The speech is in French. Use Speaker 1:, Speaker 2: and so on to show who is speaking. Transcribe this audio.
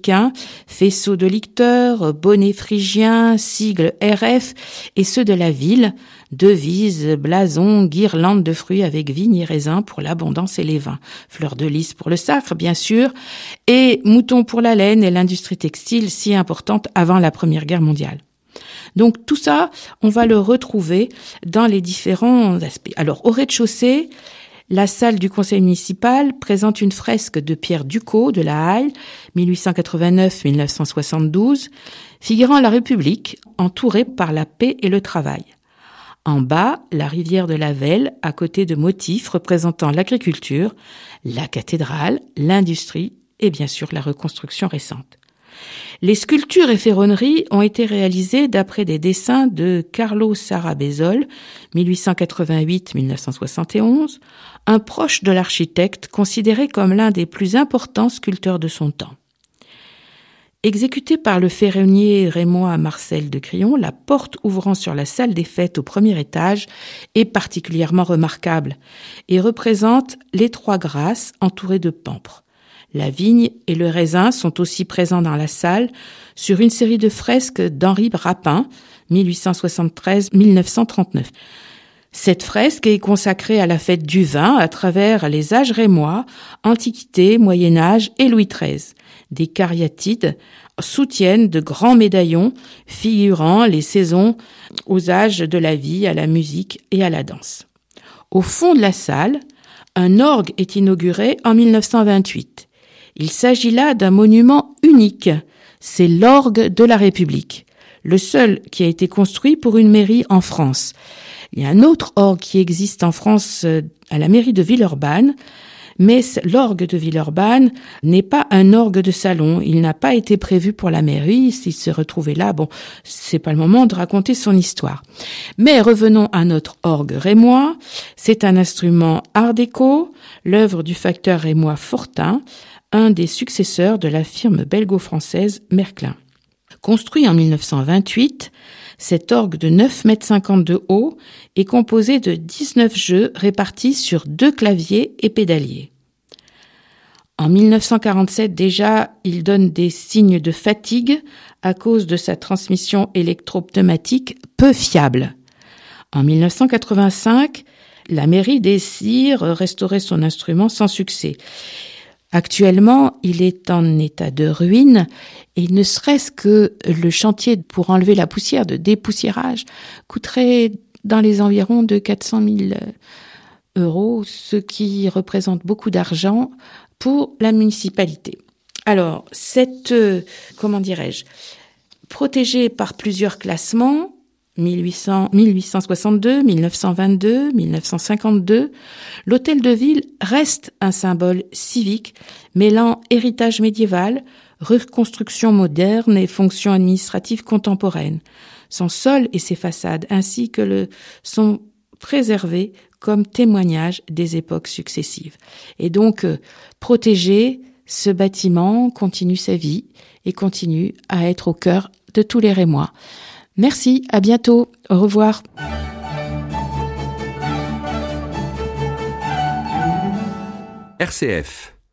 Speaker 1: républicains, faisceaux de licteurs, bonnets phrygiens, sigles RF et ceux de la ville, devises, blasons, guirlandes de fruits avec vignes et raisins pour l'abondance et les vins, fleurs de lys pour le sacre bien sûr, et moutons pour la laine et l'industrie textile si importante avant la Première Guerre mondiale. Donc tout ça, on va le retrouver dans les différents aspects. Alors au rez-de-chaussée, la salle du conseil municipal présente une fresque de Pierre Ducos de la Halle, 1889-1972, figurant la République, entourée par la paix et le travail. En bas, la rivière de la Velle, à côté de motifs représentant l'agriculture, la cathédrale, l'industrie et bien sûr la reconstruction récente. Les sculptures et ferronneries ont été réalisées d'après des dessins de Carlo Sarabezol, 1888-1971, un proche de l'architecte considéré comme l'un des plus importants sculpteurs de son temps. Exécutée par le ferronnier rémois Marcel de Crillon, la porte ouvrant sur la salle des fêtes au premier étage est particulièrement remarquable et représente les trois grâces entourées de pampres. La vigne et le raisin sont aussi présents dans la salle sur une série de fresques d'Henri Rapin, 1873-1939. Cette fresque est consacrée à la fête du vin à travers les âges rémois, Antiquité, Moyen-Âge et Louis XIII. Des cariatides soutiennent de grands médaillons figurant les saisons aux âges de la vie, à la musique et à la danse. Au fond de la salle, un orgue est inauguré en 1928. Il s'agit là d'un monument unique. C'est l'orgue de la République, le seul qui a été construit pour une mairie en France. Il y a un autre orgue qui existe en France à la mairie de Villeurbanne, mais l'orgue de Villeurbanne n'est pas un orgue de salon. Il n'a pas été prévu pour la mairie. S'il se retrouvait là, bon, c'est pas le moment de raconter son histoire. Mais revenons à notre orgue rémois. C'est un instrument art déco, l'œuvre du facteur rémois Fortin, un des successeurs de la firme belgo-française Merklin. Construit en 1928, cet orgue de 9,50 m de haut est composé de 19 jeux répartis sur 2 claviers et pédaliers. En 1947 déjà, il donne des signes de fatigue à cause de sa transmission électro-pneumatique peu fiable. En 1985, la mairie désire restaurer son instrument sans succès. Actuellement, il est en état de ruine et ne serait-ce que le chantier pour enlever la poussière de dépoussiérage coûterait dans les environs de 400 000 €, ce qui représente beaucoup d'argent pour la municipalité. Alors, protégée par plusieurs classements, 1862, 1922, 1952, l'hôtel de ville reste un symbole civique mêlant héritage médiéval, reconstruction moderne et fonctions administratives contemporaines. Son sol et ses façades ainsi que sont préservés comme témoignage des époques successives. Et donc, protéger ce bâtiment continue sa vie et continue à être au cœur de tous les Rémois. Merci, à bientôt, au revoir.
Speaker 2: RCF